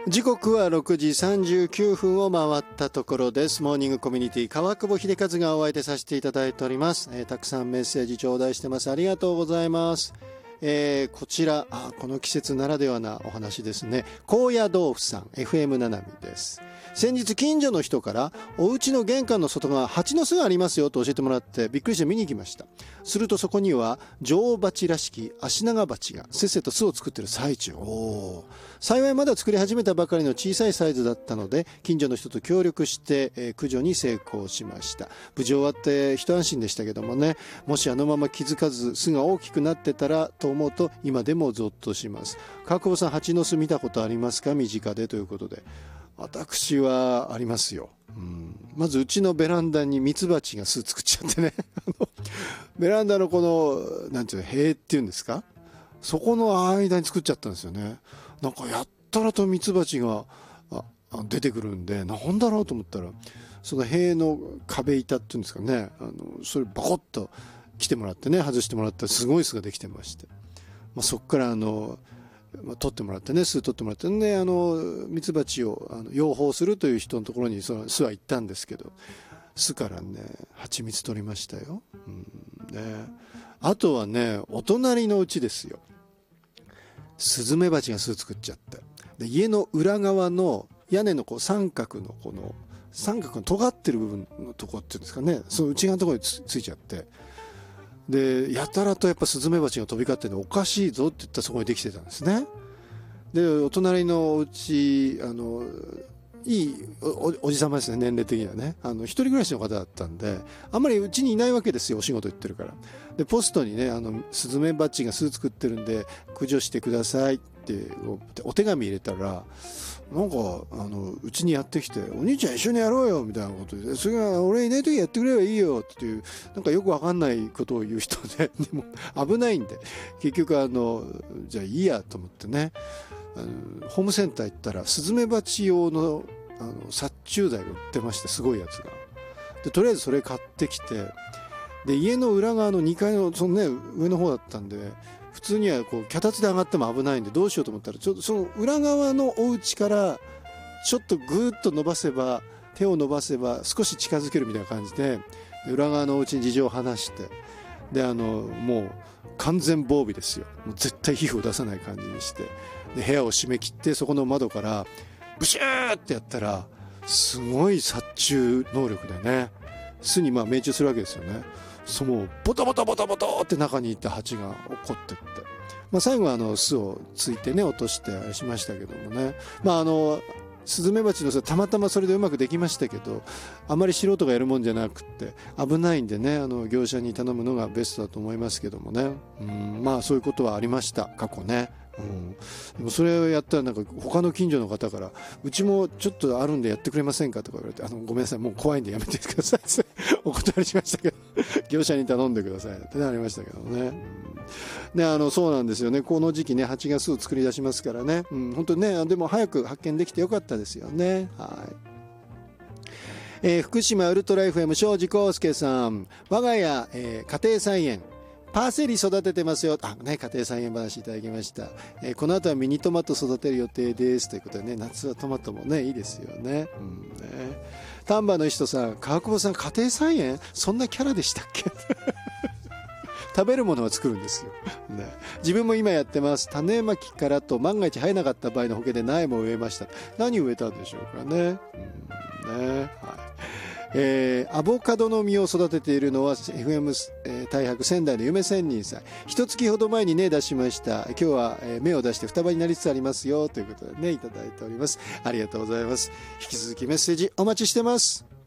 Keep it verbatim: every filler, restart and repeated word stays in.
時刻はろくじさんじゅうきゅうふんを回ったところです。モーニングコミュニティ川久保秀和がお相手させていただいております、えー、たくさんメッセージ頂戴してます。ありがとうございます。えー、こちらあこの季節ならではなお話ですね。高野豆腐さん エフエム ななみです。先日近所の人からお家の玄関の外側蜂の巣がありますよと教えてもらってびっくりして見に行きました。するとそこには女王蜂らしきアシナガバチがせっせと巣を作っている最中。お幸いまだ作り始めたばかりの小さいサイズだったので近所の人と協力して、えー、駆除に成功しました。無事終わって一安心でしたけどもね。もしあのまま気づかず巣が大きくなってたらと思うと今でもゾッとします。川久保さん、蜂の巣見たことありますか？身近でということで。私はありますよ。うん、まずうちのベランダにミツバチが巣作っちゃってねベランダのこのなんていうの塀っていうんですか、そこの間に作っちゃったんですよね。なんかやったらとミツバチが出てくるんでなんだろうと思ったらその塀の壁板っていうんですかね、あのそれバコッと来てもらってね外してもらったらすごい巣ができてまして、まあ、そこからあの取ってもらってね巣取ってもらってね、あのミツバチをあの養蜂するという人のところにその巣は行ったんですけど、巣からね蜂蜜取りましたよ。うんね、あとはねお隣のうちですよ。スズメバチが巣作っちゃってで家の裏側の屋根のこう三角のこの三角の尖ってる部分のとこっていうんですかね、その内側のところに つ, ついちゃってでやたらとやっぱスズメバチが飛び交っておかしいぞって言ったらそこにできてたんですね。でお隣のうちあのいい お, おじさまですね、年齢的にはね、あの一人暮らしの方だったんであんまりうちにいないわけですよ、お仕事行ってるから。でポストにねあのスズメバチが巣作ってるんで駆除してくださいってお手紙入れたらなんかあのうちにやってきてお兄ちゃん一緒にやろうよみたいなことで、それが俺いない時やってくればいいよっていうなんかよくわかんないことを言う人で、でも危ないんで結局あのじゃあいいやと思ってね、あのホームセンター行ったらスズメバチ用のあの殺虫剤が売ってまして、すごいやつが。でとりあえずそれ買ってきてで家の裏側のにかいのその、ね、上の方だったんで普通にはこう脚立で上がっても危ないんでどうしようと思ったらちょっとその裏側のお家からちょっとグーッと伸ばせば手を伸ばせば少し近づけるみたいな感じで裏側のお家に事情を話してであのもう完全防備ですよ。もう絶対皮膚を出さない感じにしてで部屋を閉め切ってそこの窓からブシューってやったらすごい殺虫能力でね巣にまあ命中するわけですよね。そのボタボタボタボタって中にいた蜂が怒ってって、まあ、最後はあの巣をついてね落としてしましたけどもね、まああのスズメバチの巣たまたまそれでうまくできましたけどあまり素人がやるもんじゃなくって危ないんでねあの業者に頼むのがベストだと思いますけどもね。うんまあそういうことはありました過去ね。うん、でもそれをやったらなんか他の近所の方からうちもちょっとあるんでやってくれませんかとか言われて、あのごめんなさいもう怖いんでやめてくださいお断りしましたけど業者に頼んでくださいってなりましたけどね。うんね、あのそうなんですよね。この時期ね蜂が巣を作り出しますからね、うん、本当にねでも早く発見できてよかったですよね。はい。えー、福島ウルトラ エフエム 庄司康介さん、我が家、えー、家庭菜園パーセリ育ててますよ。あ、ね、家庭菜園話いただきました。えー、この後はミニトマト育てる予定ですということでね、夏はトマトもねいいですよね。うんね。丹波の人さん、川久保さん家庭菜園そんなキャラでしたっけ食べるものは作るんですよ、ね、自分も今やってます。種まきからと万が一生えなかった場合の保険で苗も植えました。何植えたんでしょうかね。うんね、はい。えー、アボカドの実を育てているのは エフエム、えー、大白仙台の夢仙人さん。一月ほど前にね出しました。今日は、えー、芽を出して双葉になりつつありますよということでねいただいております。ありがとうございます。引き続きメッセージお待ちしてます。